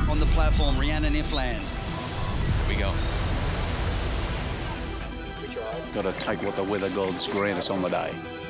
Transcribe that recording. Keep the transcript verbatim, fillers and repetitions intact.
On the platform, Rhiannon Ifland. We go. Got to take what the weather gods grant us on the day.